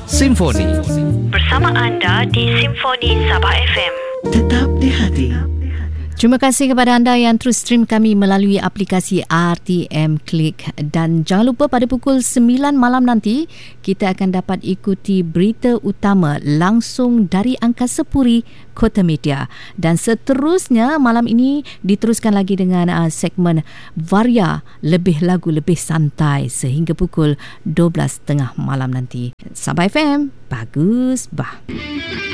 Simfoni. Bersama anda di Simfoni Sabah FM. Tetap di hati. Terima kasih kepada anda yang terus stream kami melalui aplikasi RTM Klik. Dan jangan lupa pada pukul 9 malam nanti, kita akan dapat ikuti berita utama langsung dari Angkasa Puri, Kota Media. Dan seterusnya, malam ini diteruskan lagi dengan segmen Varia, lebih lagu, lebih santai sehingga pukul 12.30 malam nanti. Sabah FM, bagus bah.